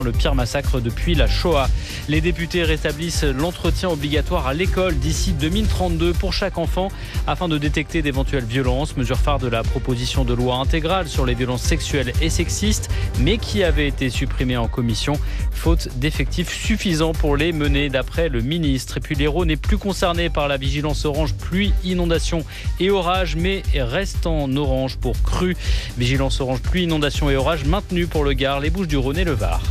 Le pire massacre depuis la Shoah. Les députés rétablissent l'entretien obligatoire à l'école d'ici 2032 pour chaque enfant afin de détecter d'éventuelles violences. Mesure phare de la proposition de loi intégrale sur les violences sexuelles et sexistes, mais qui avait été supprimée en commission, faute d'effectifs suffisants pour les mener d'après le ministre. Et puis l'Hérault n'est plus concerné par la vigilance orange pluie, inondation et orage, mais reste en orange pour crue. Vigilance orange pluie, inondation et orage maintenue pour le Gard, les Bouches-du-Rhône et le Var.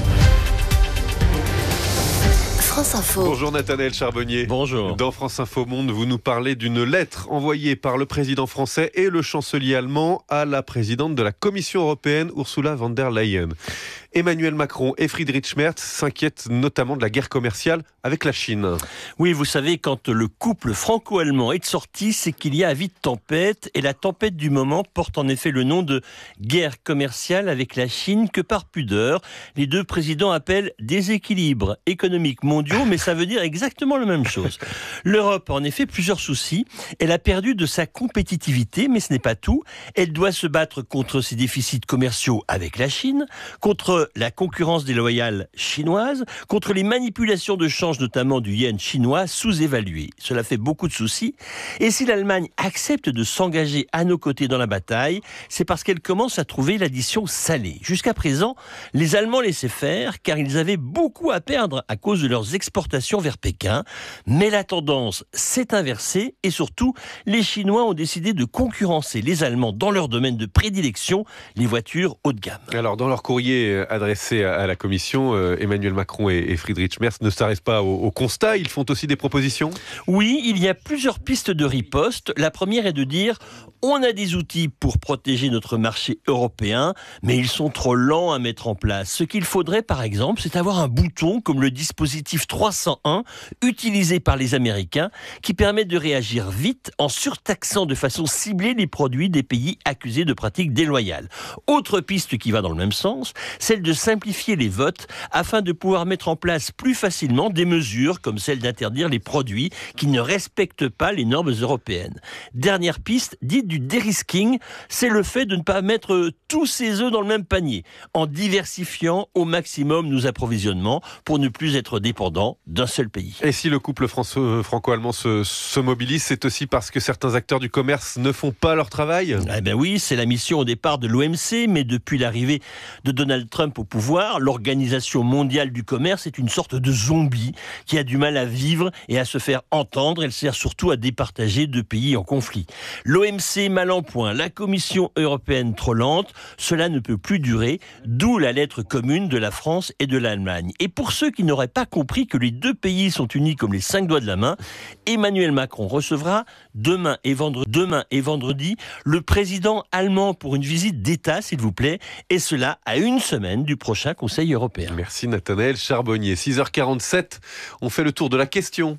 France Info. Bonjour Nathanaël Charbonnier. Bonjour. Dans France Info Monde, vous nous parlez d'une lettre envoyée par le président français et le chancelier allemand à la présidente de la Commission européenne, Ursula von der Leyen. Emmanuel Macron et Friedrich Merz s'inquiètent notamment de la guerre commerciale avec la Chine. Oui, vous savez, quand le couple franco-allemand est de sortie, c'est qu'il y a avis de tempête. Et la tempête du moment porte en effet le nom de guerre commerciale avec la Chine que par pudeur, les deux présidents appellent déséquilibre économique mondiaux, mais ça veut dire exactement la même chose. L'Europe a en effet plusieurs soucis. Elle a perdu de sa compétitivité, mais ce n'est pas tout. Elle doit se battre contre ses déficits commerciaux avec la Chine, contre la concurrence déloyale chinoise, contre les manipulations de change, notamment du yen chinois, sous-évalué. Cela fait beaucoup de soucis. Et si l'Allemagne accepte de s'engager à nos côtés dans la bataille, c'est parce qu'elle commence à trouver l'addition salée. Jusqu'à présent, les Allemands laissaient faire, car ils avaient beaucoup à perdre à cause de leurs exportations vers Pékin. Mais la tendance s'est inversée et surtout, les Chinois ont décidé de concurrencer les Allemands dans leur domaine de prédilection, les voitures haut de gamme. Alors, dans leur courrier adressé à la Commission, Emmanuel Macron et Friedrich Merz ne s'arrêtent pas au constat, ils font aussi des propositions. Oui, il y a plusieurs pistes de riposte. La première est de dire on a des outils pour protéger notre marché européen, mais ils sont trop lents à mettre en place. Ce qu'il faudrait, par exemple, c'est avoir un bouton comme le dispositif 301 utilisé par les Américains qui permet de réagir vite en surtaxant de façon ciblée les produits des pays accusés de pratiques déloyales. Autre piste qui va dans le même sens, celle de simplifier les votes afin de pouvoir mettre en place plus facilement des mesures comme celle d'interdire les produits qui ne respectent pas les normes européennes. Dernière piste, dite du dérisking, c'est le fait de ne pas mettre tous ses œufs dans le même panier, en diversifiant au maximum nos approvisionnements pour ne plus être dépendants d'un seul pays. Et si le couple franco-allemand se mobilise, c'est aussi parce que certains acteurs du commerce ne font pas leur travail ? Eh bien oui, c'est la mission au départ de l'OMC, mais depuis l'arrivée de Donald Trump au pouvoir, l'Organisation mondiale du commerce est une sorte de zombie qui a du mal à vivre et à se faire entendre. Elle sert surtout à départager deux pays en conflit. L'OMC mal en point, la Commission européenne trop lente, cela ne peut plus durer, d'où la lettre commune de la France et de l'Allemagne. Et pour ceux qui n'auraient pas compris que les deux pays sont unis comme les 5 doigts de la main, Emmanuel Macron recevra demain et vendredi le président allemand pour une visite d'État, s'il vous plaît, et cela à une semaine du prochain Conseil européen. Merci Nathanaël Charbonnier. 6h47, on fait le tour de la question.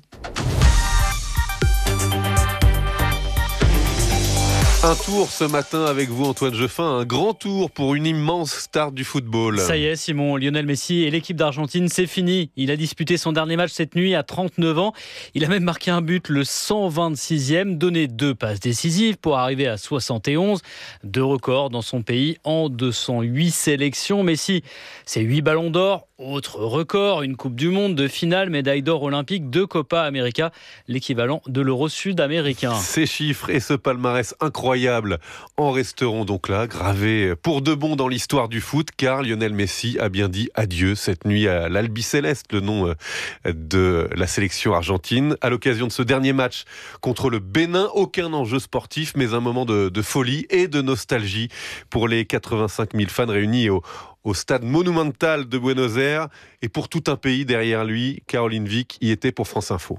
Un tour ce matin avec vous Antoine Jeffin, un grand tour pour une immense star du football. Ça y est Simon, Lionel Messi et l'équipe d'Argentine, c'est fini. Il a disputé son dernier match cette nuit à 39 ans. Il a même marqué un but, le 126e, donné 2 passes décisives pour arriver à 71. 2 records dans son pays en 208 sélections. Messi, c'est 8 ballons d'or. Autre record, une Coupe du Monde de finale, médaille d'or olympique, 2 Copa América, l'équivalent de l'euro sud-américain. Ces chiffres et ce palmarès incroyable en resteront donc là, gravés pour de bon dans l'histoire du foot, car Lionel Messi a bien dit adieu cette nuit à l'Albiceleste, le nom de la sélection argentine. À l'occasion de ce dernier match contre le Bénin, aucun enjeu sportif, mais un moment de folie et de nostalgie pour les 85 000 fans réunis au stade monumental de Buenos Aires et pour tout un pays derrière lui. Caroline Vic y était pour France Info.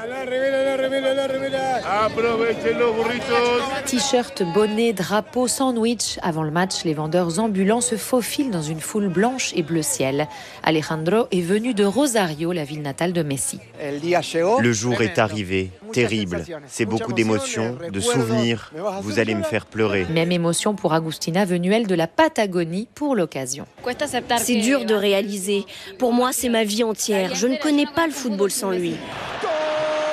T-shirt, bonnet, drapeau, sandwich. Avant le match, les vendeurs ambulants se faufilent dans une foule blanche et bleu ciel. Alejandro est venu de Rosario, la ville natale de Messi. Le jour est arrivé, terrible. C'est beaucoup d'émotions, de souvenirs. Vous allez me faire pleurer. Même émotion pour Agustina, venue elle de la Patagonie pour l'occasion. C'est dur de réaliser. Pour moi, c'est ma vie entière. Je ne connais pas le football sans lui.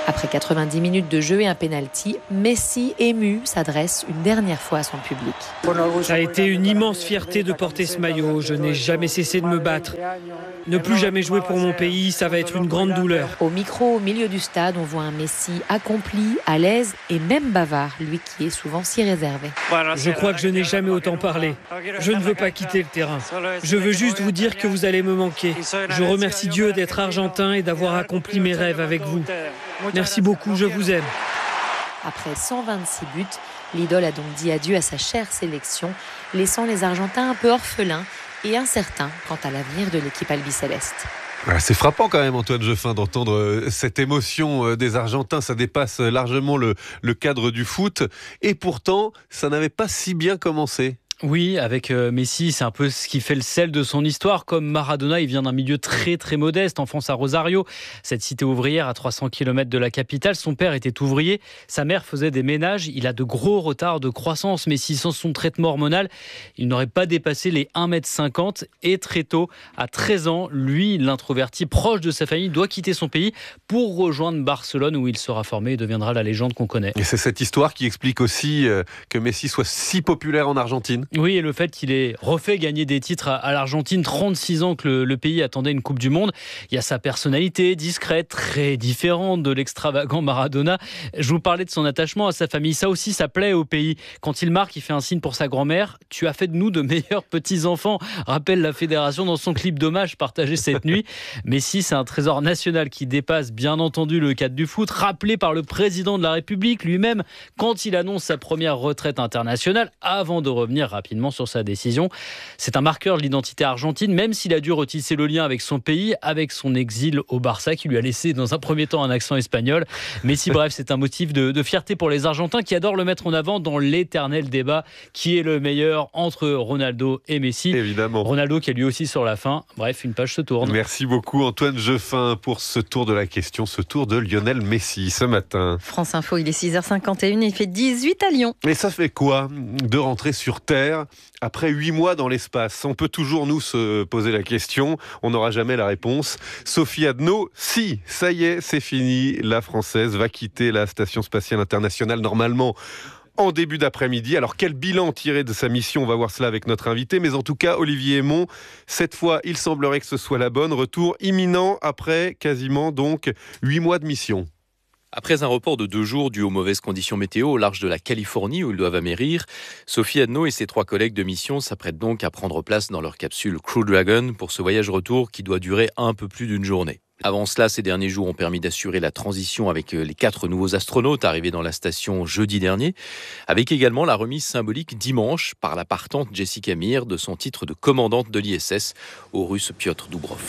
Après 90 minutes de jeu et un penalty, Messi, ému, s'adresse une dernière fois à son public. Ça a été une immense fierté de porter ce maillot. Je n'ai jamais cessé de me battre. Ne plus jamais jouer pour mon pays, ça va être une grande douleur. Au micro, au milieu du stade, on voit un Messi accompli, à l'aise et même bavard, lui qui est souvent si réservé. Je crois que je n'ai jamais autant parlé. Je ne veux pas quitter le terrain. Je veux juste vous dire que vous allez me manquer. Je remercie Dieu d'être argentin et d'avoir accompli mes rêves avec vous. Merci beaucoup, je vous aime. Après 126 buts, l'idole a donc dit adieu à sa chère sélection, laissant les Argentins un peu orphelins et incertains quant à l'avenir de l'équipe albicéleste. C'est frappant quand même, Antoine Jeffin, d'entendre cette émotion des Argentins. Ça dépasse largement le cadre du foot. Et pourtant, ça n'avait pas si bien commencé. Oui, avec Messi, c'est un peu ce qui fait le sel de son histoire. Comme Maradona, il vient d'un milieu très très modeste, enfance à Rosario, cette cité ouvrière à 300 km de la capitale. Son père était ouvrier, sa mère faisait des ménages. Il a de gros retards de croissance. Messi, sans son traitement hormonal, il n'aurait pas dépassé les 1,50 m. Et très tôt, à 13 ans, lui, l'introverti, proche de sa famille, doit quitter son pays pour rejoindre Barcelone, où il sera formé et deviendra la légende qu'on connaît. Et c'est cette histoire qui explique aussi que Messi soit si populaire en Argentine. Oui, et le fait qu'il ait refait gagner des titres à l'Argentine, 36 ans que le pays attendait une Coupe du Monde. Il y a sa personnalité discrète, très différente de l'extravagant Maradona. Je vous parlais de son attachement à sa famille. Ça aussi, ça plaît au pays. Quand il marque, il fait un signe pour sa grand-mère. « Tu as fait de nous de meilleurs petits-enfants », rappelle la fédération dans son clip d'hommage partagé cette nuit. Messi, c'est un trésor national qui dépasse bien entendu le cadre du foot, rappelé par le président de la République lui-même quand il annonce sa première retraite internationale avant de revenir rapidement sur sa décision. C'est un marqueur de l'identité argentine, même s'il a dû retisser le lien avec son pays, avec son exil au Barça, qui lui a laissé dans un premier temps un accent espagnol. Messi, bref, c'est un motif de fierté pour les Argentins qui adorent le mettre en avant dans l'éternel débat qui est le meilleur entre Ronaldo et Messi. Évidemment. Ronaldo qui est lui aussi sur la fin. Bref, une page se tourne. Merci beaucoup Antoine Jeffin pour ce tour de la question, ce tour de Lionel Messi ce matin. France Info, il est 6h51, il fait 18 à Lyon. Et ça fait quoi de rentrer sur Terre après 8 mois dans l'espace? On peut toujours nous se poser la question, on n'aura jamais la réponse. Sophie Adno, si, ça y est, c'est fini. La Française va quitter la Station Spatiale Internationale normalement en début d'après-midi. Alors quel bilan tirer de sa mission? On va voir cela avec notre invité. Mais en tout cas, Olivier Aymon, cette fois, il semblerait que ce soit la bonne. Retour imminent après quasiment donc 8 mois de mission. Après un report de 2 jours dû aux mauvaises conditions météo au large de la Californie où ils doivent amérir, Sophie Adno et ses 3 collègues de mission s'apprêtent donc à prendre place dans leur capsule Crew Dragon pour ce voyage retour qui doit durer un peu plus d'une journée. Avant cela, ces derniers jours ont permis d'assurer la transition avec les 4 nouveaux astronautes arrivés dans la station jeudi dernier, avec également la remise symbolique dimanche par la partante Jessica Meir de son titre de commandante de l'ISS au Russe Piotr Doubrov.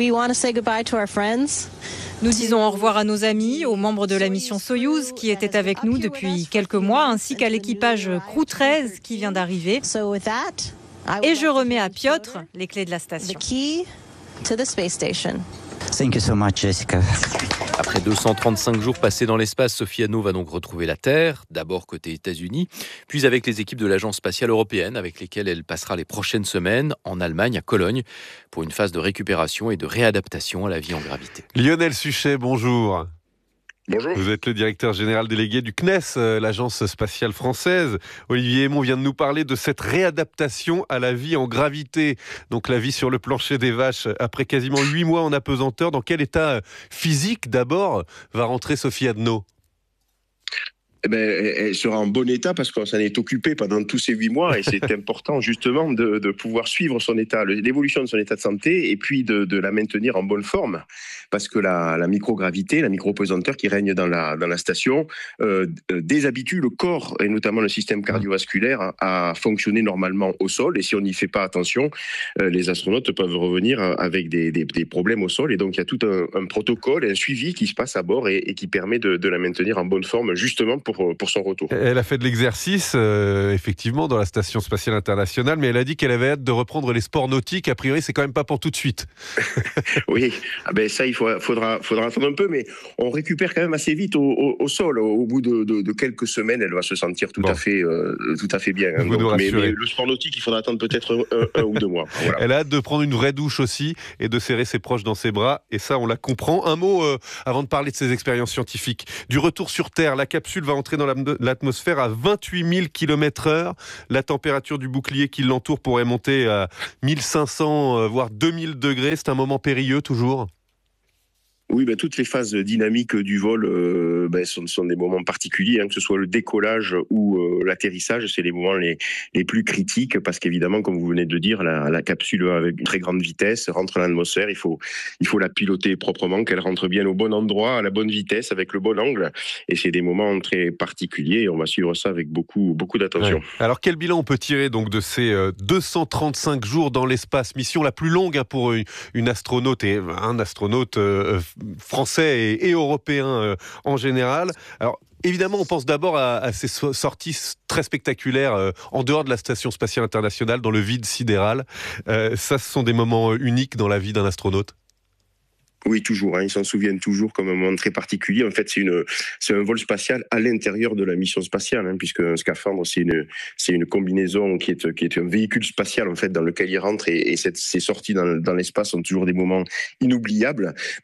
Nous disons au revoir à nos amis, aux membres de la mission Soyouz qui étaient avec nous depuis quelques mois, ainsi qu'à l'équipage Crew 13 qui vient d'arriver. Et je remets à Piotr les clés de la station. Thank you so much, Jessica. Après 235 jours passés dans l'espace, Sophie Adno va donc retrouver la Terre, d'abord côté États-Unis, puis avec les équipes de l'Agence spatiale européenne, avec lesquelles elle passera les prochaines semaines en Allemagne, à Cologne, pour une phase de récupération et de réadaptation à la vie en gravité. Lionel Suchet, bonjour. Bonjour. Vous êtes le directeur général délégué du CNES, l'agence spatiale française. Olivier Aymon vient de nous parler de cette réadaptation à la vie en gravité. Donc la vie sur le plancher des vaches après quasiment 8 mois en apesanteur. Dans quel état physique d'abord va rentrer Sophie Adno ? Elle sera en bon état parce qu'on s'en est occupé pendant tous ces 8 mois et c'est important justement de pouvoir suivre son état, l'évolution de son état de santé et puis de la maintenir en bonne forme parce que la microgravité, la micropesanteur qui règne dans la station déshabitue le corps et notamment le système cardiovasculaire à fonctionner normalement au sol et si on n'y fait pas attention, les astronautes peuvent revenir avec des problèmes au sol et donc il y a tout un protocole, un suivi qui se passe à bord et qui permet de la maintenir en bonne forme justement pour pour son retour. Elle a fait de l'exercice, effectivement, dans la Station Spatiale Internationale, mais elle a dit qu'elle avait hâte de reprendre les sports nautiques. A priori, c'est quand même pas pour tout de suite. Oui, ça, il faudra attendre un peu, mais on récupère quand même assez vite au sol. Au bout de quelques semaines, elle va se sentir tout à fait bien. Hein, donc, mais le sport nautique, il faudra attendre peut-être un ou 2 mois. Voilà. Elle a hâte de prendre une vraie douche aussi et de serrer ses proches dans ses bras, et ça, on la comprend. Un mot avant de parler de ses expériences scientifiques. Du retour sur Terre, la capsule va entrer dans l'atmosphère à 28 000 km/h. La température du bouclier qui l'entoure pourrait monter à 1500, voire 2000 degrés. C'est un moment périlleux, toujours. Oui, toutes les phases dynamiques du vol sont des moments particuliers, hein, que ce soit le décollage ou l'atterrissage, c'est les moments les plus critiques, parce qu'évidemment, comme vous venez de le dire, la capsule avec une très grande vitesse rentre dans l'atmosphère, il faut la piloter proprement, qu'elle rentre bien au bon endroit, à la bonne vitesse, avec le bon angle, et c'est des moments très particuliers, et on va suivre ça avec beaucoup d'attention. Ouais. Alors, quel bilan on peut tirer donc de ces 235 jours dans l'espace, mission la plus longue pour une astronaute et un astronaute français et européen en général. Alors, évidemment, on pense d'abord à ces sorties très spectaculaires en dehors de la Station Spatiale Internationale, dans le vide sidéral. Ça, ce sont des moments uniques dans la vie d'un astronaute. Oui, toujours. Ils s'en souviennent toujours comme un moment très particulier. En fait, c'est un vol spatial à l'intérieur de la mission spatiale, puisque un scaphandre, c'est une combinaison qui est un véhicule spatial en fait dans lequel il rentre, et ces sorties dans l'espace sont toujours des moments inoubliables. Mais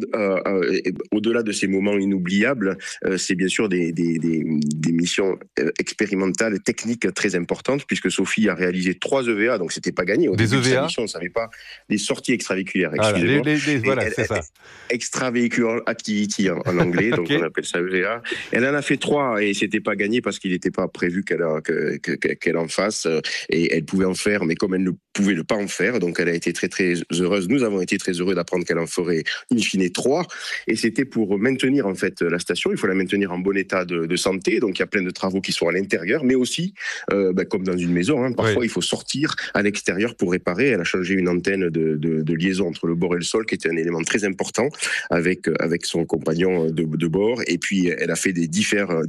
au-delà de ces moments inoubliables, c'est bien sûr des missions expérimentales, techniques très importantes, puisque Sophie a réalisé 3 EVA, donc c'était pas gagné. Au début de sa mission, on ne savait pas, des sorties extravéhiculaires. Voilà, c'est ça. Extravehicular Activity en anglais, donc okay. On appelle ça EVA. Elle en a fait 3 et c'était pas gagné parce qu'il n'était pas prévu qu'elle en fasse, et elle pouvait en faire, mais comme elle ne pouvait pas en faire, donc elle a été très très heureuse. Nous avons été très heureux d'apprendre qu'elle en ferait in fine 3, et c'était pour maintenir en fait la station. Il faut la maintenir en bon état de santé, donc il y a plein de travaux qui sont à l'intérieur, mais aussi comme dans une maison, parfois il faut sortir à l'extérieur pour réparer. Elle a changé une antenne de liaison entre le bord et le sol, qui était un élément très important avec son compagnon de bord, et puis elle a fait des différentes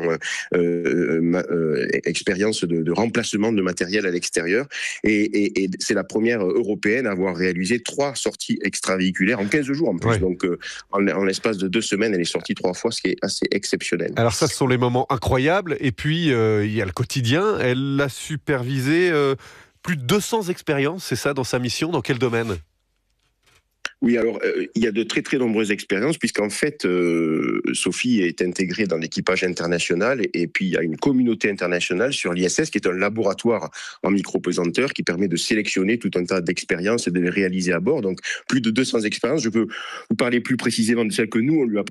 expériences de remplacement de matériel à l'extérieur, et c'est la première européenne à avoir réalisé 3 sorties extravéhiculaires en 15 jours en plus. Ouais. Donc en l'espace de 2 semaines, elle est sortie 3 fois, ce qui est assez exceptionnel. Alors ça, ce sont les moments incroyables, et puis il y a le quotidien. Elle a supervisé plus de 200 expériences, c'est ça, dans sa mission. Dans quel domaine ? Oui, alors il y a de très très nombreuses expériences, puisqu'en fait Sophie est intégrée dans l'équipage international, et puis il y a une communauté internationale sur l'ISS qui est un laboratoire en micropesanteur qui permet de sélectionner tout un tas d'expériences et de les réaliser à bord. Donc plus de 200 expériences. Je peux vous parler plus précisément de celles que nous on lui a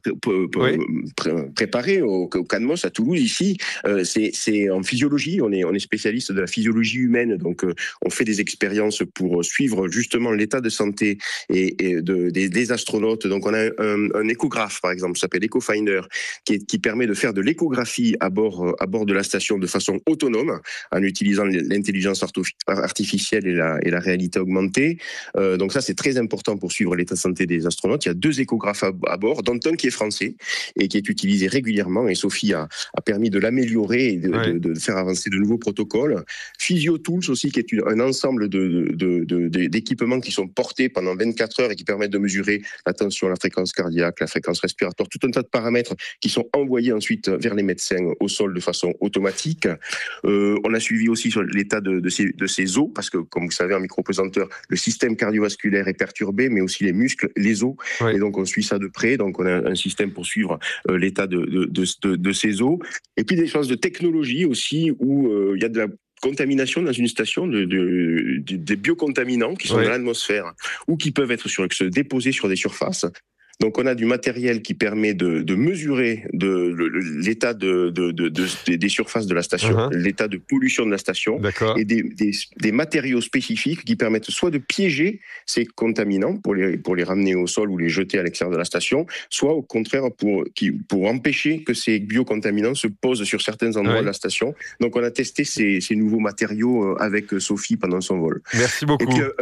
préparées au CANMOS à Toulouse ici. C'est en physiologie. On est spécialiste de la physiologie humaine, donc on fait des expériences pour suivre justement l'état de santé et des astronautes. Donc on a un échographe par exemple, ça s'appelle EchoFinder, qui permet de faire de l'échographie à bord de la station de façon autonome, en utilisant l'intelligence artificielle et la réalité augmentée. Donc ça, c'est très important pour suivre l'état de santé des astronautes. Il y a 2 échographes à bord, dont un qui est français et qui est utilisé régulièrement, et Sophie a permis de l'améliorer et de faire avancer de nouveaux protocoles. PhysioTools aussi, qui est un ensemble d'équipements qui sont portés pendant 24 heures et qui permettent de mesurer la tension, la fréquence cardiaque, la fréquence respiratoire, tout un tas de paramètres qui sont envoyés ensuite vers les médecins au sol de façon automatique. On a suivi aussi sur l'état de ces os, parce que, comme vous savez, en micropesanteur, le système cardiovasculaire est perturbé, mais aussi les muscles, les os, et donc on suit ça de près. Donc on a un système pour suivre l'état de ces os. Et puis des choses de technologie aussi, où il y a de la contamination dans une station, des biocontaminants qui sont dans l'atmosphère ou qui peuvent se déposer sur des surfaces. Donc on a du matériel qui permet de mesurer l'état des surfaces de la station, l'état de pollution de la station, et des matériaux spécifiques qui permettent soit de piéger ces contaminants pour les ramener au sol ou les jeter à l'extérieur de la station, soit au contraire pour empêcher que ces biocontaminants se posent sur certains endroits de la station. Donc on a testé ces nouveaux matériaux avec Sophie pendant son vol. Merci beaucoup. Et puis,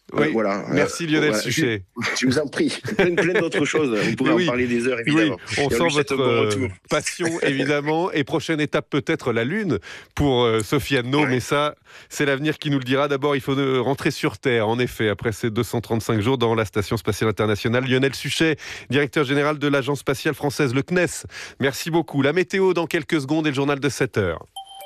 Oui. Voilà. Merci Lionel Suchet. Je vous en prie. Plein d'autres choses. On pourrait en parler des heures, évidemment. Oui. On sent votre passion, évidemment. Et prochaine étape, peut-être la Lune pour Sophie Anneau. Mais ça, c'est l'avenir qui nous le dira. D'abord, il faut rentrer sur Terre. En effet, après ces 235 jours dans la Station Spatiale Internationale. Lionel Suchet, directeur général de l'Agence Spatiale Française, le CNES. Merci beaucoup. La météo dans quelques secondes et le journal de 7h.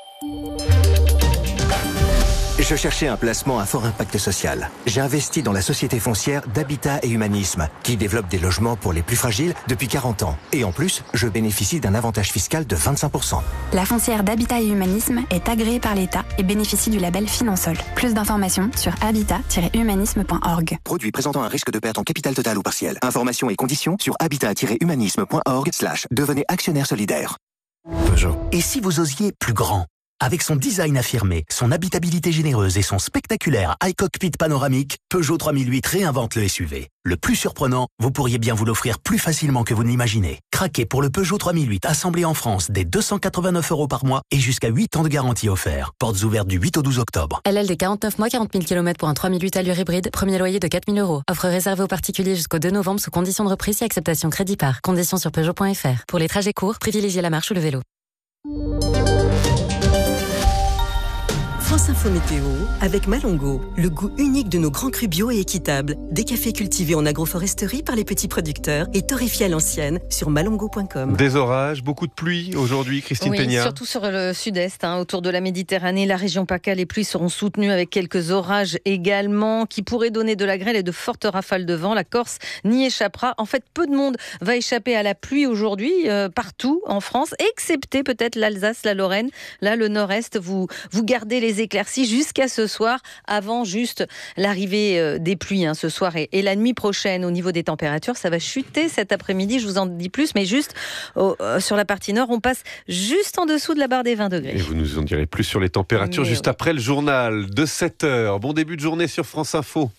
Je cherchais un placement à fort impact social. J'ai investi dans la société foncière d'Habitat et Humanisme, qui développe des logements pour les plus fragiles depuis 40 ans. Et en plus, je bénéficie d'un avantage fiscal de 25%. La foncière d'Habitat et Humanisme est agréée par l'État et bénéficie du label Finansol. Plus d'informations sur habitat-humanisme.org. Produit présentant un risque de perte en capital total ou partiel. Informations et conditions sur habitat-humanisme.org/devenez actionnaire solidaire. Peugeot. Et si vous osiez plus grand ? Avec son design affirmé, son habitabilité généreuse et son spectaculaire iCockpit panoramique, Peugeot 3008 réinvente le SUV. Le plus surprenant, vous pourriez bien vous l'offrir plus facilement que vous ne l'imaginez. Craquez pour le Peugeot 3008 assemblé en France dès 289 € par mois et jusqu'à 8 ans de garantie offert. Portes ouvertes du 8 au 12 octobre. LLD 49 mois, 40 000 km pour un 3008 allure hybride. Premier loyer de 4 000 €. Offre réservée aux particuliers jusqu'au 2 novembre sous conditions de reprise et acceptation crédit par. Conditions sur Peugeot.fr. Pour les trajets courts, privilégiez la marche ou le vélo. France Info Météo avec Malongo, le goût unique de nos grands crus bio et équitables. Des cafés cultivés en agroforesterie par les petits producteurs et torréfiés à l'ancienne sur malongo.com. Des orages, beaucoup de pluie aujourd'hui, Christine Peña. Surtout sur le sud-est, autour de la Méditerranée, la région PACA, les pluies seront soutenues avec quelques orages également qui pourraient donner de la grêle et de fortes rafales de vent. La Corse n'y échappera. En fait, peu de monde va échapper à la pluie aujourd'hui partout en France, excepté peut-être l'Alsace, la Lorraine. Là, le nord-est, vous gardez les éclaircies jusqu'à ce soir, avant juste l'arrivée des pluies ce soir et la nuit prochaine. Au niveau des températures, ça va chuter cet après-midi, je vous en dis plus, mais juste sur la partie nord, on passe juste en dessous de la barre des 20 degrés. Et vous nous en direz plus sur les températures juste après le journal de 7h. Bon début de journée sur France Info.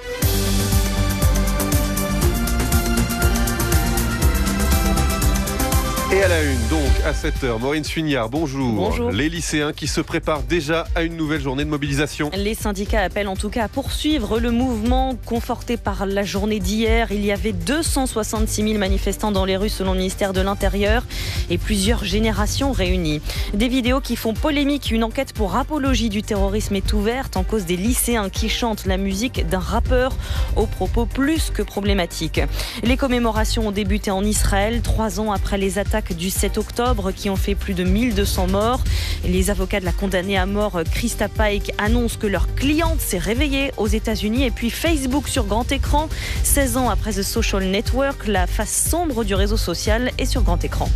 Et à la une, donc, à 7h, Maureen Suignard, bonjour. Bonjour. Les lycéens qui se préparent déjà à une nouvelle journée de mobilisation. Les syndicats appellent en tout cas à poursuivre le mouvement conforté par la journée d'hier. Il y avait 266 000 manifestants dans les rues selon le ministère de l'Intérieur et plusieurs générations réunies. Des vidéos qui font polémique. Une enquête pour apologie du terrorisme est ouverte en cause des lycéens qui chantent la musique d'un rappeur aux propos plus que problématiques. Les commémorations ont débuté en Israël 3 ans après les attaques du 7 octobre qui ont fait plus de 1200 morts. Les avocats de la condamnée à mort Krista Paik annoncent que leur cliente s'est réveillée aux États-Unis. Et puis Facebook sur grand écran, 16 ans après The Social Network, la face sombre du réseau social est sur grand écran.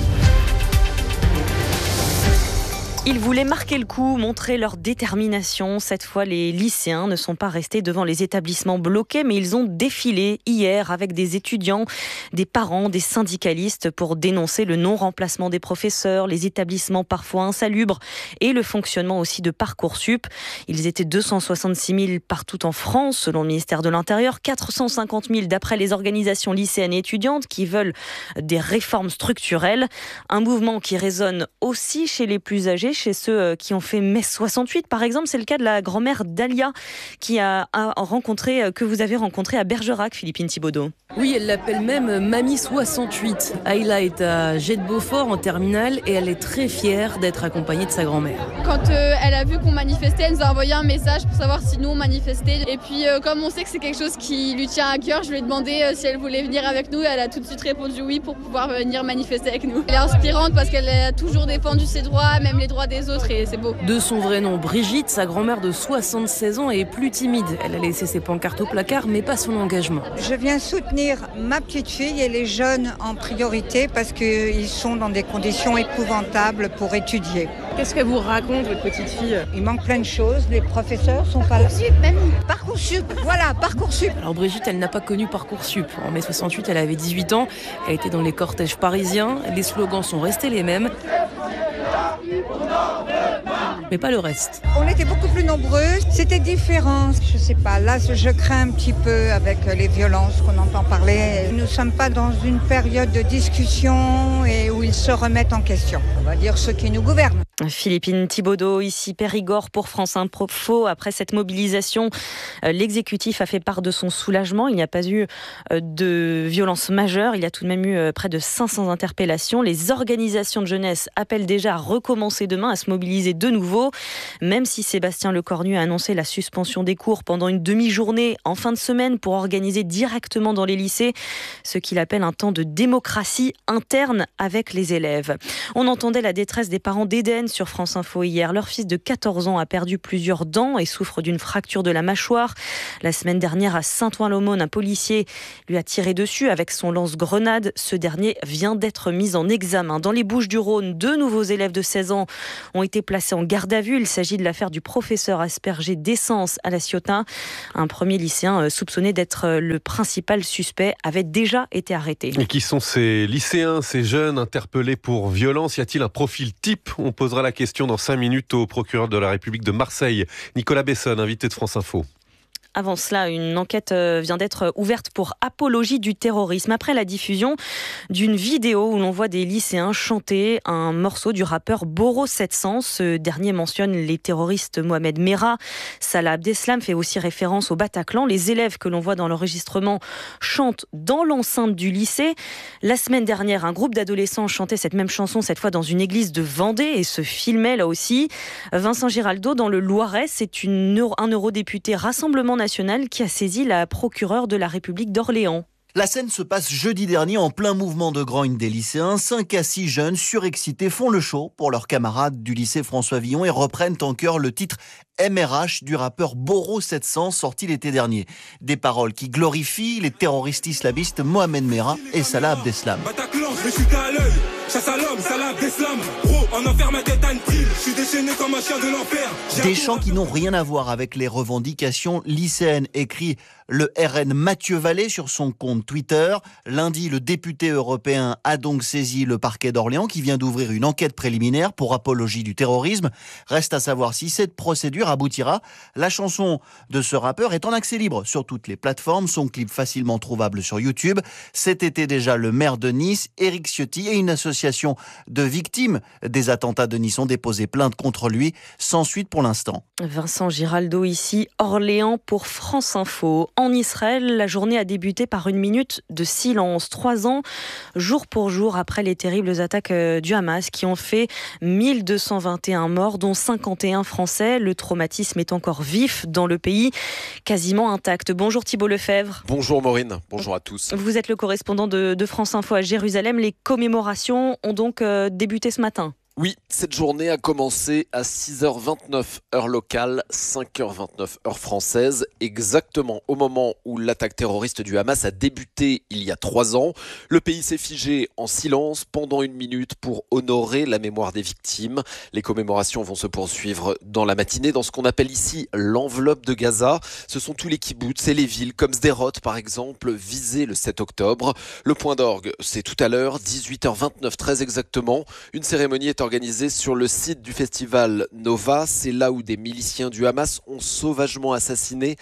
Ils voulaient marquer le coup, montrer leur détermination. Cette fois, les lycéens ne sont pas restés devant les établissements bloqués, mais ils ont défilé hier avec des étudiants, des parents, des syndicalistes pour dénoncer le non-remplacement des professeurs, les établissements parfois insalubres et le fonctionnement aussi de Parcoursup. Ils étaient 266 000 partout en France, selon le ministère de l'Intérieur, 450 000 d'après les organisations lycéennes et étudiantes qui veulent des réformes structurelles. Un mouvement qui résonne aussi chez les plus âgés, chez ceux qui ont fait mai 68 par exemple. C'est le cas de la grand-mère Dalia que vous avez rencontrée à Bergerac, Philippine Thibaudot. Oui, elle l'appelle même Mamie 68. Ayla est à Jet de Beaufort en terminale et elle est très fière d'être accompagnée de sa grand-mère. Quand elle a vu qu'on manifestait, elle nous a envoyé un message pour savoir si nous on manifestait. Et puis comme on sait que c'est quelque chose qui lui tient à cœur, je lui ai demandé si elle voulait venir avec nous. Elle a tout de suite répondu oui pour pouvoir venir manifester avec nous. Elle est inspirante parce qu'elle a toujours défendu ses droits, même les droits des autres, et c'est beau. De son vrai nom, Brigitte, sa grand-mère de 76 ans est plus timide. Elle a laissé ses pancartes au placard, mais pas son engagement. Je viens soutenir ma petite fille et les jeunes en priorité parce qu'ils sont dans des conditions épouvantables pour étudier. Qu'est-ce qu'elle vous raconte, votre petite fille ? Il manque plein de choses, les professeurs sont pas là. Parcoursup, même. Parcoursup, voilà, Parcoursup. Alors Brigitte, elle n'a pas connu Parcoursup. En mai 68, elle avait 18 ans, elle était dans les cortèges parisiens, les slogans sont restés les mêmes. Mais pas le reste. On était beaucoup plus nombreux, c'était différent. Je sais pas, là je crains un petit peu avec les violences qu'on entend parler. Nous ne sommes pas dans une période de discussion et où ils se remettent en question. On va dire ceux qui nous gouvernent. Philippine Thibaudeau, ici Périgord pour France Info. Après cette mobilisation, l'exécutif a fait part de son soulagement. Il n'y a pas eu de violence majeure. Il y a tout de même eu près de 500 interpellations. Les organisations de jeunesse appellent déjà à recommencer demain, à se mobiliser de nouveau. Même si Sébastien Lecornu a annoncé la suspension des cours pendant une demi-journée en fin de semaine pour organiser directement dans les lycées ce qu'il appelle un temps de démocratie interne avec les élèves. On entendait la détresse des parents d'Éden sur France Info hier. Leur fils de 14 ans a perdu plusieurs dents et souffre d'une fracture de la mâchoire. La semaine dernière, à Saint-Ouen-l'Aumône, un policier lui a tiré dessus avec son lance-grenade. Ce dernier vient d'être mis en examen. Dans les Bouches-du-Rhône, 2 nouveaux élèves de 16 ans ont été placés en garde à vue. Il s'agit de l'affaire du professeur aspergé d'essence à La Ciotat. Un premier lycéen soupçonné d'être le principal suspect avait déjà été arrêté. Et qui sont ces lycéens, ces jeunes interpellés pour violence? Y a-t-il un profil type? On posera la question dans 5 minutes au procureur de la République de Marseille, Nicolas Besson, invité de France Info. Avant cela, une enquête vient d'être ouverte pour apologie du terrorisme après la diffusion d'une vidéo où l'on voit des lycéens chanter un morceau du rappeur Boro 700. Ce dernier mentionne les terroristes Mohamed Merah. Salah Abdeslam fait aussi référence au Bataclan. Les élèves que l'on voit dans l'enregistrement chantent dans l'enceinte du lycée. La semaine dernière, un groupe d'adolescents chantait cette même chanson, cette fois dans une église de Vendée, et se filmait là aussi. Vincent Giraldo, dans le Loiret, c'est un eurodéputé Rassemblement national qui a saisi la procureure de la République d'Orléans. La scène se passe jeudi dernier en plein mouvement de grogne des lycéens. 5 à 6 jeunes surexcités font le show pour leurs camarades du lycée François Villon et reprennent en chœur le titre MRH du rappeur Boro 700 sorti l'été dernier. Des paroles qui glorifient les terroristes islamistes Mohamed Merah et Salah Abdeslam. Bataclan, je suis qu'à l'œil. Chasse à l'homme, Salah Abdeslam. Gros, en enfer ma tête à une pile. Je suis déchaîné comme un chien de l'enfer. Des chants qui n'ont rien à voir avec les revendications lycéennes, écrit le RN Mathieu Vallée sur son compte Twitter. Lundi, le député européen a donc saisi le parquet d'Orléans qui vient d'ouvrir une enquête préliminaire pour apologie du terrorisme. Reste à savoir si cette procédure aboutira. La chanson de ce rappeur est en accès libre sur toutes les plateformes. Son clip facilement trouvable sur YouTube. Cet été déjà, le maire de Nice, Éric Ciotti, et une association de victimes des attentats de Nice ont déposé plainte contre lui, sans suite pour l'instant. Vincent Giraldo ici, Orléans pour France Info. En Israël, la journée a débuté par une minute de silence. 3 ans, jour pour jour, après les terribles attaques du Hamas qui ont fait 1221 morts, dont 51 Français. Le traumatisme est encore vif dans le pays, quasiment intact. Bonjour Thibault Lefebvre. Bonjour Maureen, bonjour à tous. Vous êtes le correspondant de France Info à Jérusalem. Les commémorations ont donc débuté ce matin. Oui, cette journée a commencé à 6h29 heure locale, 5h29 heure française, exactement au moment où l'attaque terroriste du Hamas a débuté il y a 3 ans. Le pays s'est figé en silence pendant 1 minute pour honorer la mémoire des victimes. Les commémorations vont se poursuivre dans la matinée dans ce qu'on appelle ici l'enveloppe de Gaza. Ce sont tous les kibboutz et les villes comme Sderot par exemple, visées le 7 octobre. Le point d'orgue, c'est tout à l'heure, 18h29 très exactement. Une cérémonie est organisée sur le site du festival Nova. C'est là où des miliciens du Hamas ont sauvagement assassiné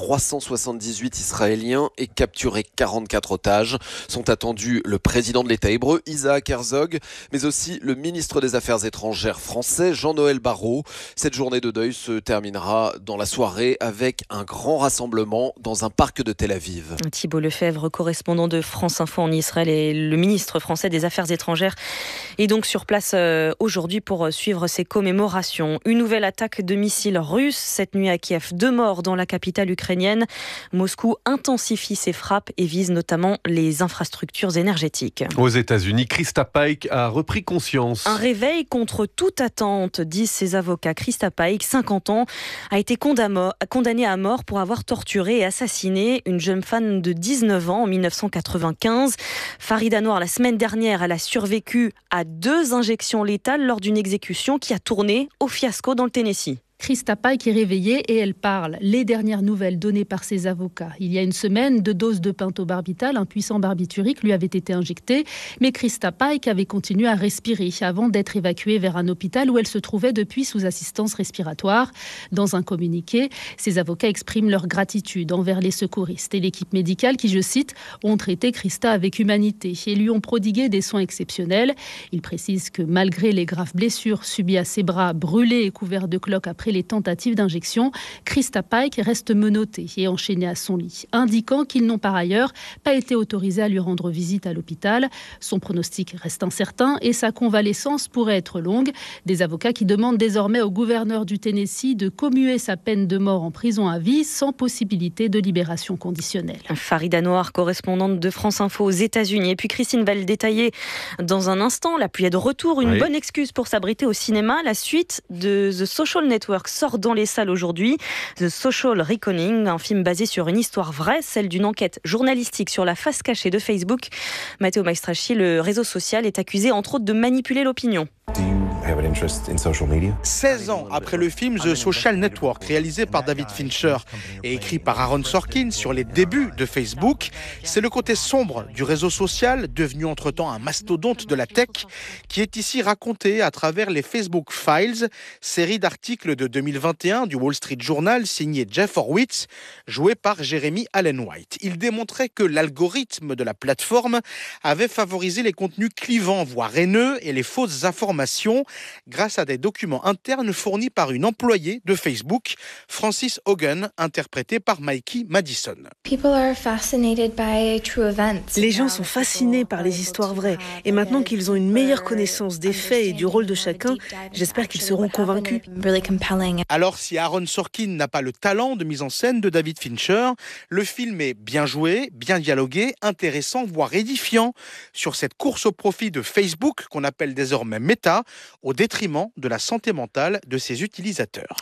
378 Israéliens et capturé 44 otages. Sont attendus le président de l'État hébreu, Isaac Herzog, mais aussi le ministre des Affaires étrangères français, Jean-Noël Barrot. Cette journée de deuil se terminera dans la soirée avec un grand rassemblement dans un parc de Tel Aviv. Thibault Lefebvre, correspondant de France Info en Israël, et le ministre français des Affaires étrangères est donc sur place aujourd'hui pour suivre ces commémorations. Une nouvelle attaque de missiles russes cette nuit à Kiev. 2 morts dans la capitale ukrainienne. Moscou intensifie ses frappes et vise notamment les infrastructures énergétiques. Aux États-Unis, Krista Pike a repris conscience. Un réveil contre toute attente, disent ses avocats. Krista Pike, 50 ans, a été condamnée à mort pour avoir torturé et assassiné une jeune femme de 19 ans en 1995. Farida Noir, la semaine dernière, elle a survécu à 2 injections létales lors d'une exécution qui a tourné au fiasco dans le Tennessee. Christa Pike est réveillée et elle parle. Les dernières nouvelles données par ses avocats. Il y a une semaine, 2 doses de pentobarbital, un puissant barbiturique, lui avaient été injectées. Mais Christa Pike avait continué à respirer avant d'être évacuée vers un hôpital où elle se trouvait depuis sous assistance respiratoire. Dans un communiqué, ses avocats expriment leur gratitude envers les secouristes et l'équipe médicale qui, je cite, ont traité Christa avec humanité et lui ont prodigué des soins exceptionnels. Il précise que malgré les graves blessures subies à ses bras, brûlés et couverts de cloques après les tentatives d'injection, Christa Pike reste menottée et enchaînée à son lit, indiquant qu'ils n'ont par ailleurs pas été autorisés à lui rendre visite à l'hôpital. Son pronostic reste incertain et sa convalescence pourrait être longue. Des avocats qui demandent désormais au gouverneur du Tennessee de commuer sa peine de mort en prison à vie sans possibilité de libération conditionnelle. Farida Noir, correspondante de France Info aux États-Unis. Et puis Christine va le détailler dans un instant. La pluie est de retour, une bonne excuse pour s'abriter au cinéma. La suite de The Social Network sort dans les salles aujourd'hui. The Social Reckoning, un film basé sur une histoire vraie, celle d'une enquête journalistique sur la face cachée de Facebook. Matteo Maestracci, le réseau social, est accusé entre autres de manipuler l'opinion. 16 ans après le film The Social Network, réalisé par David Fincher et écrit par Aaron Sorkin sur les débuts de Facebook, c'est le côté sombre du réseau social, devenu entre-temps un mastodonte de la tech, qui est ici raconté à travers les Facebook Files, série d'articles de 2021 du Wall Street Journal signé Jeff Horowitz, joué par Jeremy Allen White. Il démontrait que l'algorithme de la plateforme avait favorisé les contenus clivants, voire haineux, et les fausses informations grâce à des documents internes fournis par une employée de Facebook, Frances Hogan, interprétée par Mikey Madison. Les gens sont fascinés par les histoires vraies et maintenant qu'ils ont une meilleure connaissance des faits et du rôle de chacun, j'espère qu'ils seront convaincus. Alors si Aaron Sorkin n'a pas le talent de mise en scène de David Fincher, le film est bien joué, bien dialogué, intéressant, voire édifiant sur cette course au profit de Facebook qu'on appelle désormais Meta, au détriment de la santé mentale de ses utilisateurs.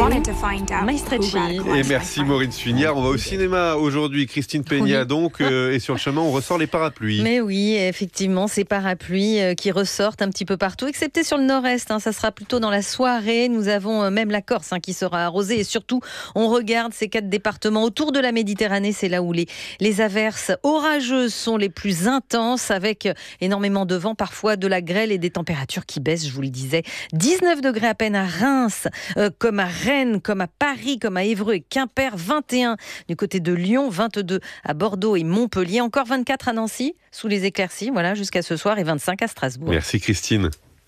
Et merci Maureen Suignard. On va au cinéma aujourd'hui. Christine Peña donc, et sur le chemin on ressort les parapluies. Mais oui, effectivement, ces parapluies qui ressortent un petit peu partout, excepté sur le nord-est. Ça sera plutôt dans la soirée. Nous avons même la Corse qui sera arrosée. Et surtout, on regarde ces 4 départements autour de la Méditerranée. C'est là où les averses orageuses sont les plus intenses, avec énormément de vent, parfois de la grêle et des températures qui baissent, je vous le disais. 19 degrés à peine à Reims, comme à Rennes, comme à Paris, comme à Évreux et Quimper, 21 du côté de Lyon, 22 à Bordeaux et Montpellier, encore 24 à Nancy, sous les éclaircies, voilà, jusqu'à ce soir, et 25 à Strasbourg. Merci Christine.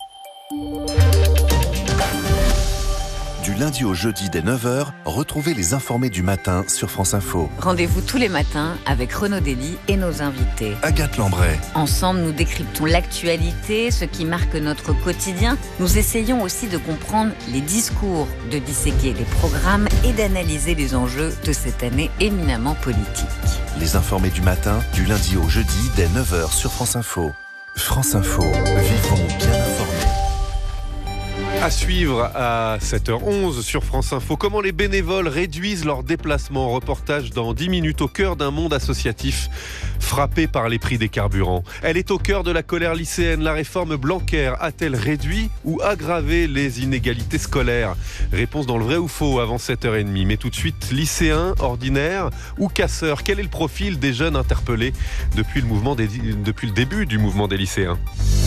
Du lundi au jeudi dès 9h, retrouvez les informés du matin sur France Info. Rendez-vous tous les matins avec Renaud Dely et nos invités. Agathe Lambray. Ensemble, nous décryptons l'actualité, ce qui marque notre quotidien. Nous essayons aussi de comprendre les discours, de disséquer les programmes et d'analyser les enjeux de cette année éminemment politique. Les informés du matin, du lundi au jeudi dès 9h sur France Info. France Info, vivons bien informés. À suivre à 7h11 sur France Info, comment les bénévoles réduisent leurs déplacements. Reportage dans 10 minutes au cœur d'un monde associatif frappé par les prix des carburants. Elle est au cœur de la colère lycéenne. La réforme Blanquer a-t-elle réduit ou aggravé les inégalités scolaires? Réponse dans le vrai ou faux avant 7h30. Mais tout de suite, lycéens, ordinaires ou casseurs? Quel est le profil des jeunes interpellés depuis le début du mouvement des lycéens?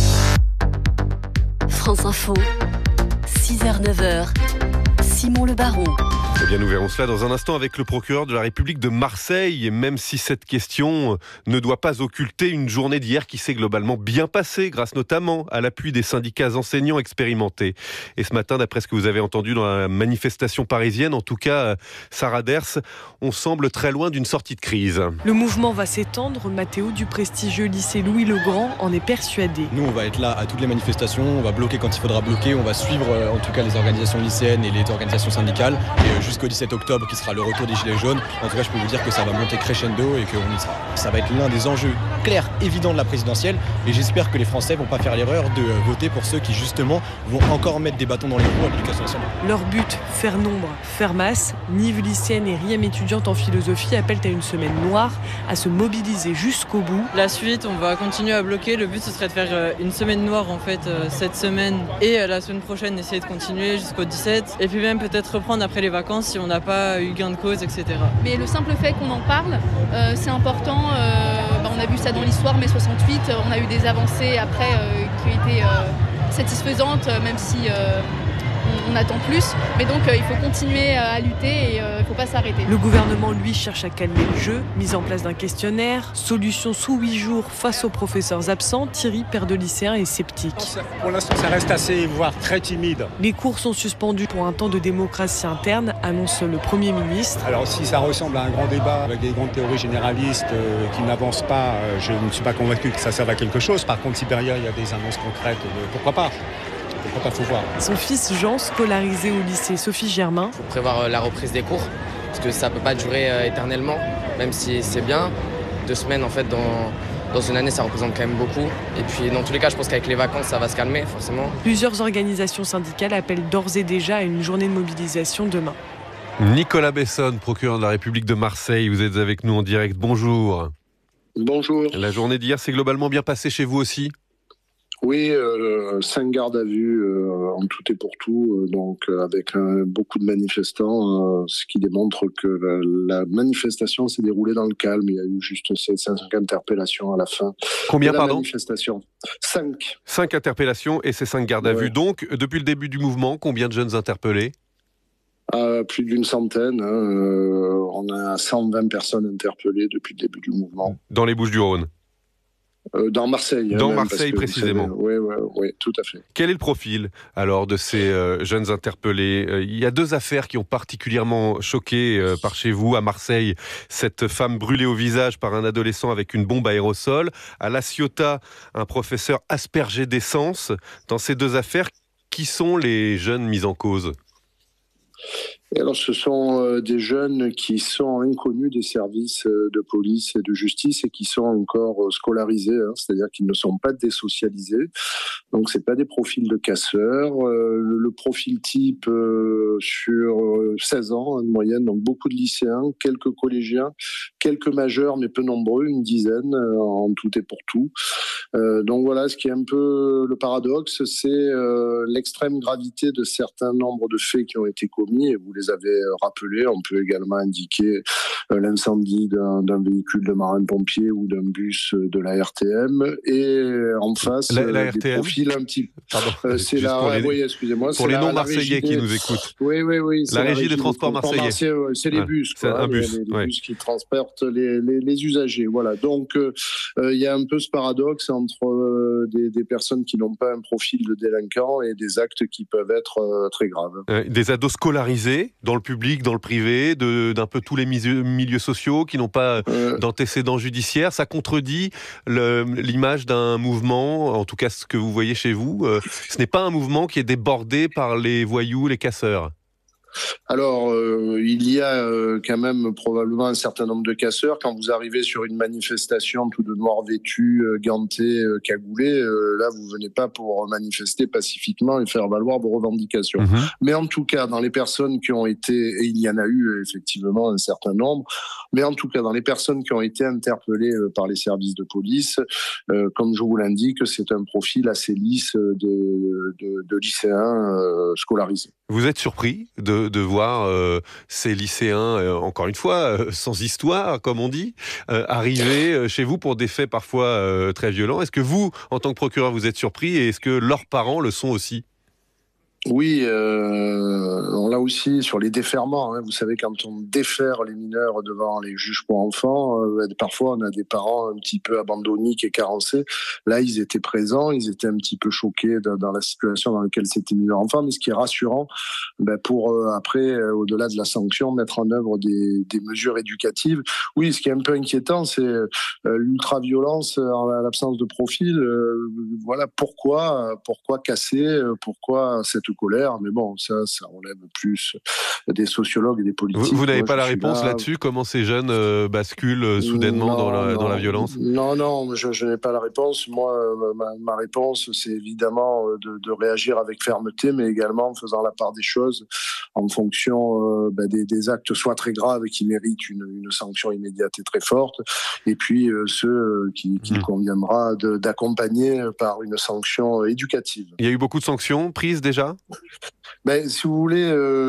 France Info. 6h-9h, Simon Le Baron. Eh bien, nous verrons cela dans un instant avec le procureur de la République de Marseille. Et même si cette question ne doit pas occulter une journée d'hier qui s'est globalement bien passée, grâce notamment à l'appui des syndicats enseignants expérimentés. Et ce matin, d'après ce que vous avez entendu dans la manifestation parisienne, en tout cas, Sarah Ders, on semble très loin d'une sortie de crise. Le mouvement va s'étendre. Mathéo du prestigieux lycée Louis-le-Grand en est persuadé. Nous, on va être là à toutes les manifestations, on va bloquer quand il faudra bloquer, on va suivre en tout cas les organisations lycéennes et les organisations syndicales. Et jusqu'au 17 octobre qui sera le retour des Gilets jaunes. En tout cas, je peux vous dire que ça va monter crescendo et que ça va être l'un des enjeux clairs, évidents de la présidentielle. Et j'espère que les Français vont pas faire l'erreur de voter pour ceux qui, justement, vont encore mettre des bâtons dans les roues à l'éducation nationale. Leur but, faire nombre, faire masse. Nive lycéenne et Riem étudiante en philosophie appellent à une semaine noire, à se mobiliser jusqu'au bout. La suite, on va continuer à bloquer. Le but, ce serait de faire une semaine noire, en fait, cette semaine. Et la semaine prochaine, essayer de continuer jusqu'au 17. Et puis même peut-être reprendre après les vacances si on n'a pas eu gain de cause, etc. Mais le simple fait qu'on en parle, c'est important. On a vu ça dans l'histoire, mai 68. On a eu des avancées après qui ont été satisfaisantes, même si on attend plus. Mais donc il faut continuer à lutter et il ne faut pas s'arrêter. Le gouvernement, lui, cherche à calmer le jeu. Mise en place d'un questionnaire. Solution sous 8 jours face aux professeurs absents. Thierry, père de lycéen, est sceptique. Pour l'instant, ça reste assez, voire très timide. Les cours sont suspendus pour un temps de démocratie interne, annonce le Premier ministre. Alors si ça ressemble à un grand débat avec des grandes théories généralistes qui n'avancent pas, je ne suis pas convaincu que ça serve à quelque chose. Par contre, si derrière il y a des annonces concrètes, pourquoi pas ? Faut voir. Son fils Jean, scolarisé au lycée Sophie Germain. Il faut prévoir la reprise des cours, parce que ça ne peut pas durer éternellement, même si c'est bien. 2 semaines, en fait, dans une année, ça représente quand même beaucoup. Et puis, dans tous les cas, je pense qu'avec les vacances, ça va se calmer, forcément. Plusieurs organisations syndicales appellent d'ores et déjà à une journée de mobilisation demain. Nicolas Besson, procureur de la République de Marseille, vous êtes avec nous en direct. Bonjour. Bonjour. La journée d'hier s'est globalement bien passée chez vous aussi ? Oui, 5 gardes à vue en tout et pour tout, donc avec beaucoup de manifestants, ce qui démontre que la manifestation s'est déroulée dans le calme. Il y a eu juste ces 5 interpellations à la fin. Combien, de la pardon ? manifestation. 5. 5 interpellations et ces 5 gardes à vue. Donc, depuis le début du mouvement, combien de jeunes interpellés ? Plus d'une centaine. On a 120 personnes interpellées depuis le début du mouvement. Dans les Bouches-du-Rhône ? Dans Marseille. Dans Marseille, précisément. Oui, tout à fait. Quel est le profil, alors, de ces jeunes interpellés ? Il y a 2 affaires qui ont particulièrement choqué par chez vous, à Marseille. Cette femme brûlée au visage par un adolescent avec une bombe aérosol. À La Ciotat, un professeur aspergé d'essence. Dans ces 2 affaires, qui sont les jeunes mis en cause ? Et alors, ce sont des jeunes qui sont inconnus des services de police et de justice et qui sont encore scolarisés, c'est-à-dire qu'ils ne sont pas désocialisés. Donc, c'est pas des profils de casseurs. Le profil type sur 16 ans de moyenne, donc beaucoup de lycéens, quelques collégiens, quelques majeurs, mais peu nombreux, une dizaine en tout et pour tout. Donc voilà, ce qui est un peu le paradoxe, c'est l'extrême gravité de certains nombres de faits qui ont été commis, et vous les avez rappelés. On peut également indiquer l'incendie d'un véhicule de marins-pompiers ou d'un bus de la RTM, et en face, la des RTM profils un petit... Pardon, c'est la... Oui, excusez-moi. Pour les non-marseillais qui nous écoutent. Oui. La régie des transports marseillais. C'est les bus, c'est un bus. Les bus qui transportent les usagers. Voilà. Donc, il y a un peu ce paradoxe entre des personnes qui n'ont pas un profil de délinquant et des actes qui peuvent être très graves. Des ados scolarisés dans le public, dans le privé, d'un peu tous les milieux sociaux, qui n'ont pas d'antécédents judiciaires. Ça contredit l'image d'un mouvement, en tout cas ce que vous voyez chez vous. Ce n'est pas un mouvement qui est débordé par les voyous, les casseurs. Alors, il y a quand même probablement un certain nombre de casseurs. Quand vous arrivez sur une manifestation tout de noir vêtu, ganté, cagoulé, là, vous venez pas pour manifester pacifiquement et faire valoir vos revendications. Mais en tout cas, dans les personnes qui ont été, et il y en a eu effectivement un certain nombre, mais en tout cas, dans les personnes qui ont été interpellées par les services de police, comme je vous l'indique, c'est un profil assez lisse de lycéens scolarisés. Vous êtes surpris de voir ces lycéens, encore une fois, sans histoire, comme on dit, arriver chez vous pour des faits parfois très violents. Est-ce que vous, en tant que procureur, vous êtes surpris, et est-ce que leurs parents le sont aussi ? Oui, là aussi, sur les déferments, vous savez, quand on défère les mineurs devant les juges pour enfants, parfois on a des parents un petit peu abandonniques et carencés. Là, ils étaient présents, ils étaient un petit peu choqués dans la situation dans laquelle s'était mis leur enfant, mais ce qui est rassurant, pour après, au-delà de la sanction, mettre en œuvre des mesures éducatives. Oui, ce qui est un peu inquiétant, c'est l'ultra-violence, l'absence de profil. Voilà, pourquoi casser, pourquoi cette colère, mais bon, ça relève plus des sociologues et des politiques. Vous n'avez pas la réponse là-dessus? Comment ces jeunes basculent soudainement dans la violence? Non, je n'ai pas la réponse. Moi, ma réponse, c'est évidemment de réagir avec fermeté, mais également en faisant la part des choses en fonction des actes soit très graves et qui méritent une sanction immédiate et très forte, et puis ceux qu'il conviendra d'accompagner par une sanction éducative. Il y a eu beaucoup de sanctions prises déjà? Si vous voulez,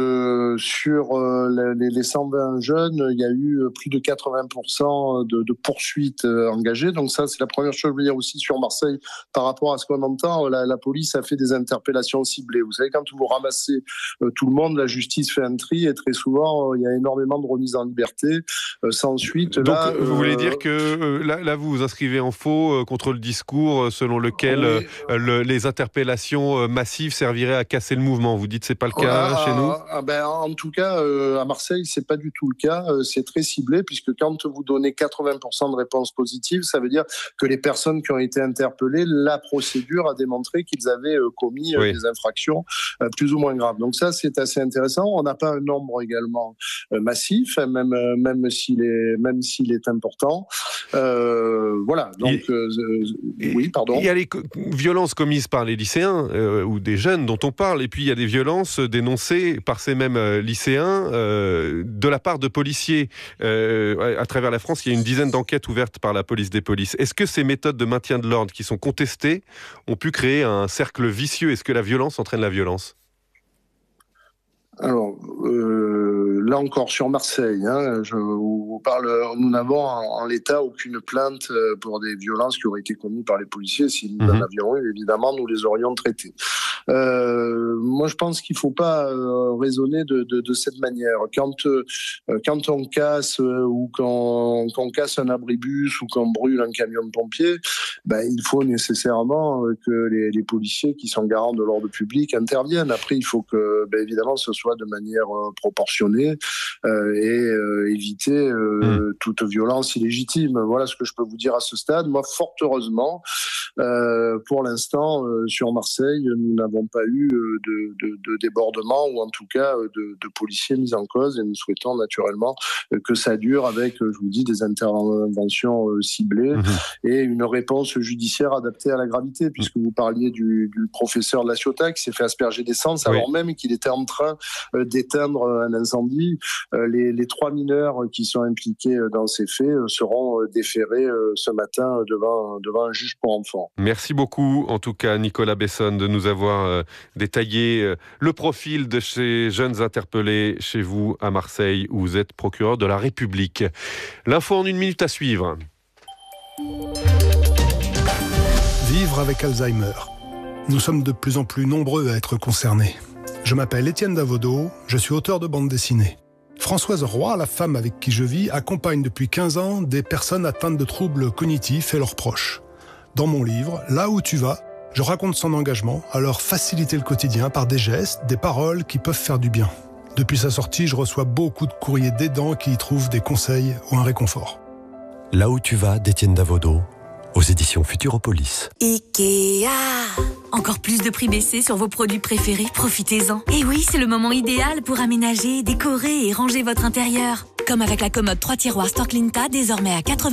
sur les 120 jeunes, il y a eu plus de 80% de poursuites engagées. Donc ça, c'est la première chose. Je veux dire aussi sur Marseille, par rapport à ce qu'on entend, la police a fait des interpellations ciblées. Vous savez, quand vous ramassez tout le monde, la justice fait un tri et très souvent, il y a énormément de remises en liberté sans suite. Donc vous voulez dire que là, vous vous inscrivez en faux contre le discours selon lequel les interpellations massives serviraient à casser le mouvement. Vous dites que c'est pas le cas chez nous? En tout cas, à Marseille, c'est pas du tout le cas. C'est très ciblé, puisque quand vous donnez 80% de réponses positives, ça veut dire que les personnes qui ont été interpellées, la procédure a démontré qu'ils avaient commis des infractions plus ou moins graves. Donc ça, c'est assez intéressant. On n'a pas un nombre également massif, même s'il est important. Voilà. Donc, oui, pardon. Il y a les violences commises par les lycéens ou des jeunes dont on parle, et puis il y a des violences dénoncées par ces mêmes lycéens de la part de policiers. À travers la France, il y a une dizaine d'enquêtes ouvertes par la police des polices. Est-ce que ces méthodes de maintien de l'ordre qui sont contestées ont pu créer un cercle vicieux? Est-ce que la violence entraîne la violence? Alors, là encore sur Marseille, je vous parle, nous n'avons en l'état aucune plainte pour des violences qui auraient été commises par les policiers. Si nous en avions eu, évidemment, nous les aurions traitées. Moi, je pense qu'il ne faut pas raisonner de cette manière. Quand on casse ou qu'on casse un abribus ou qu'on brûle un camion de pompiers, il faut nécessairement que les policiers qui sont garants de l'ordre public interviennent. Après, il faut que, évidemment, ce soit de manière proportionnée et éviter toute violence illégitime. Voilà ce que je peux vous dire à ce stade. Moi, fort heureusement, pour l'instant, sur Marseille, nous n'avons pas eu de débordement ou en tout cas de policiers mis en cause, et nous souhaitons naturellement que ça dure avec, je vous dis, des interventions ciblées et une réponse judiciaire adaptée à la gravité, puisque vous parliez du professeur de la Ciotat qui s'est fait asperger d'essence alors même qu'il était en train d'éteindre un incendie. Les 3 mineurs qui sont impliqués dans ces faits seront déférés ce matin devant un juge pour enfants. Merci beaucoup, en tout cas, Nicolas Besson, de nous avoir détaillé le profil de ces jeunes interpellés chez vous à Marseille, où vous êtes procureur de la République. L'info en 1 minute à suivre. Vivre avec Alzheimer. Nous sommes de plus en plus nombreux à être concernés. Je m'appelle Étienne Davodo, je suis auteur de bande dessinée. Françoise Roy, la femme avec qui je vis, accompagne depuis 15 ans des personnes atteintes de troubles cognitifs et leurs proches. Dans mon livre, Là où tu vas, je raconte son engagement à leur faciliter le quotidien par des gestes, des paroles qui peuvent faire du bien. Depuis sa sortie, je reçois beaucoup de courriers d'aidants qui y trouvent des conseils ou un réconfort. Là où tu vas, d'Étienne Davodo, aux éditions Futuropolis. Ikea. Encore plus de prix baissés sur vos produits préférés, profitez-en. Et oui, c'est le moment idéal pour aménager, décorer et ranger votre intérieur. Comme avec la commode 3 tiroirs Storklinta, désormais à 80